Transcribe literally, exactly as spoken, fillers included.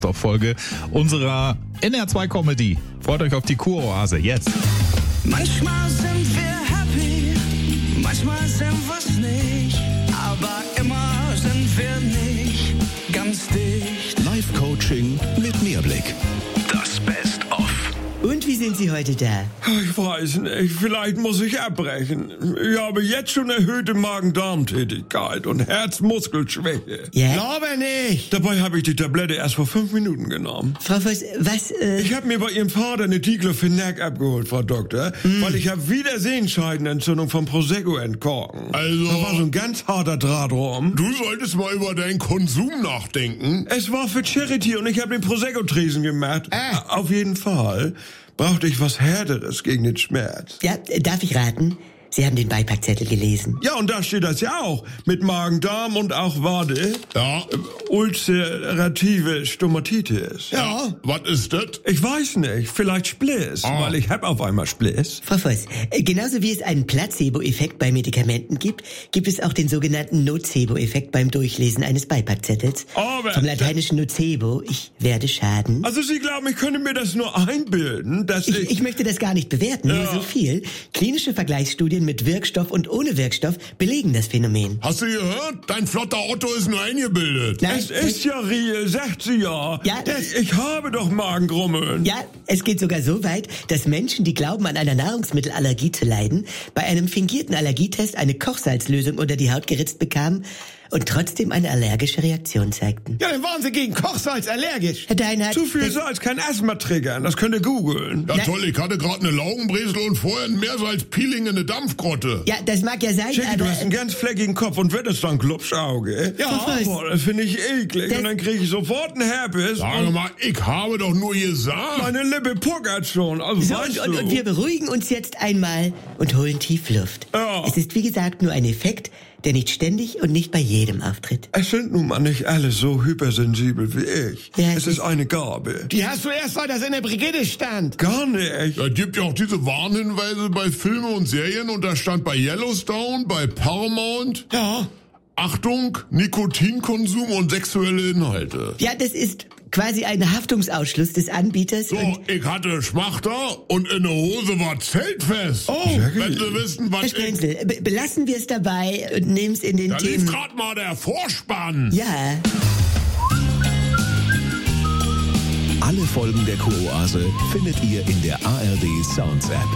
Folge unserer N R zwei Comedy. Freut euch auf die Kuroase jetzt. Manchmal sind wir happy, manchmal sind wir's nicht, aber immer sind wir nicht ganz dicht. Live-Coaching mit Mehrblick. Das Best-of. Und wie sind Sie heute da? Ich weiß nicht, vielleicht muss ich abbrechen. Ich habe jetzt schon erhöhte Magen-Darm-Tätigkeit und Herzmuskelschwäche. Ja? Glaube nicht! Dabei habe ich die Tablette erst vor fünf Minuten genommen. Frau Voss, was, äh... Ich habe mir bei Ihrem Vater eine Diclofenac abgeholt, Frau Doktor, mm. weil ich habe wieder Sehenscheidenentzündung vom Prosecco entkorken. Also... Da war so ein ganz harter Draht rum. Du solltest mal über deinen Konsum nachdenken. Es war für Charity und ich habe den Prosecco-Tresen gemacht. Ah. Auf jeden Fall brauchte ich was Härteres gegen den Schmerz. Ja, darf ich raten? Sie haben den Beipackzettel gelesen. Ja, und da steht das ja auch. Mit Magen-Darm und auch, warte, Ja. ulcerative Stomatitis. Ja. Was ist das? Ich weiß nicht, vielleicht Spliss, Ah. weil ich hab auf einmal Spliss. Frau Voss, äh, genauso wie es einen Placebo-Effekt bei Medikamenten gibt, gibt es auch den sogenannten Nocebo-Effekt beim Durchlesen eines Beipackzettels. Aber- Vom lateinischen Nocebo, ich werde schaden. Also Sie glauben, ich könnte mir das nur einbilden, dass ich... Ich, ich möchte das gar nicht bewerten, nur Ja. so viel. Klinische Vergleichsstudien mit Wirkstoff und ohne Wirkstoff belegen das Phänomen. Hast du gehört? Dein flotter Otto ist nur eingebildet. Nein, es ist ja real, sagt sie ja. Ja. Ich, ich habe doch Magengrummeln. Ja, es geht sogar so weit, dass Menschen, die glauben, an einer Nahrungsmittelallergie zu leiden, bei einem fingierten Allergietest eine Kochsalzlösung unter die Haut geritzt bekamen und trotzdem eine allergische Reaktion zeigten. Ja, dann waren Sie gegen Kochsalz allergisch. Herr Deinhardt, Zu viel das- Salz kann Asthma triggern, das könnt ihr googeln. Ja Na- toll, ich hatte gerade eine Laugenbresel und vorher ein Meersalzpeeling in eine Dampfgrotte. ja, das mag ja sein, Jackie, aber... du hast einen ganz fleckigen Kopf und wird es dann Glubschauge. Ja. Boah, das finde ich eklig. Das- Und dann kriege ich sofort einen Herpes. Sag und mal, ich habe doch nur gesagt. meine Lippe puckert schon. Also So, weißt und, und, du. und wir beruhigen uns jetzt einmal und holen tief Luft. Ja. Es ist wie gesagt nur ein Effekt, der nicht ständig und nicht bei jedem auftritt. Es sind nun mal nicht alle so hypersensibel wie ich. Ja, es ist eine Gabe. Die hast du erst, weil das in der Brigitte stand. Gar nicht. Es gibt ja auch diese Warnhinweise bei Filmen und Serien und da stand bei Yellowstone, bei Paramount, Ja. Achtung, Nikotinkonsum und sexuelle Inhalte. Ja, das ist quasi ein Haftungsausschluss des Anbieters. So, Und ich hatte Schmachter und in der Hose war zeltfest. Oh, wenn Sie wissen, Herr was ich... Stenzel, be belassen wir es dabei und nehmen es in den Da lief Themen. grad mal der Vorspann. Ja. Alle Folgen der Kuroase findet ihr in der A R D Sounds App.